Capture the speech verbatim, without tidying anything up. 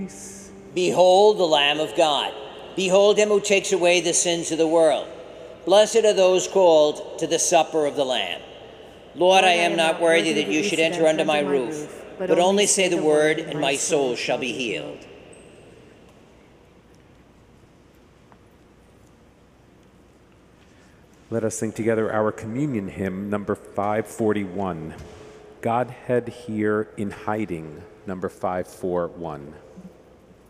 Behold the Lamb of God. Behold him who takes away the sins of the world. Blessed are those called to the supper of the Lamb. Lord, I am not worthy that you should enter under my roof, but only say the word, and my soul shall be healed. Let us sing together our communion hymn, number five forty-one. Godhead here in hiding, number five forty-one.